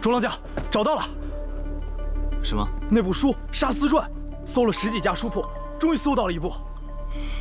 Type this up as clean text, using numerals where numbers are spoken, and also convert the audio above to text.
中郎将，找到了。 什么？ 那部书《杀私传》，搜了10几家书铺，终于搜到了一部。